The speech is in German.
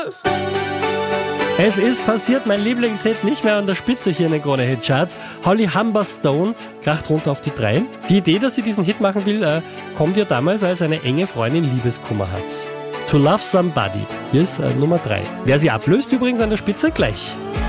Es ist passiert, mein Lieblingshit nicht mehr an der Spitze hier in den Krone-Hit-Charts. Holly Humberstone kracht runter auf die 3. Die Idee, dass sie diesen Hit machen will, kommt ihr damals, als eine enge Freundin Liebeskummer hat. To Love Somebody. Hier ist Nummer 3. Wer sie ablöst, übrigens an der Spitze gleich.